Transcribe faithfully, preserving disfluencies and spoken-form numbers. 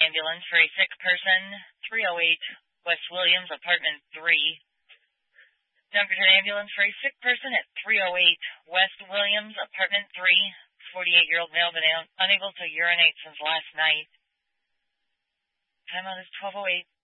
ambulance for a sick person, three oh eight West Williams, apartment three. Dunkerton ambulance for a sick person at three oh eight West Williams, apartment three. forty-eight-year-old male been unable to urinate since last night. Time out is twelve oh eight.